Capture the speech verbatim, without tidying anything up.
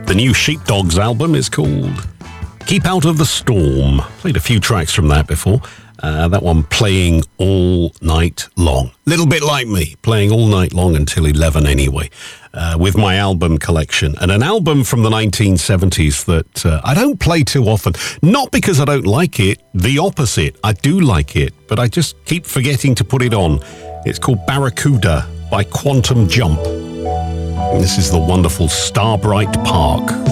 The new Sheepdogs album is called Keep Out of the Storm. Played a few tracks from that before. Uh, that one playing all night long. Little bit like me, playing all night long until eleven anyway, uh, with my album collection. And an album from the nineteen seventies that uh, I don't play too often. Not because I don't like it, the opposite. I do like it, but I just keep forgetting to put it on. It's called Barracuda by Quantum Jump. And this is the wonderful Starbright Park.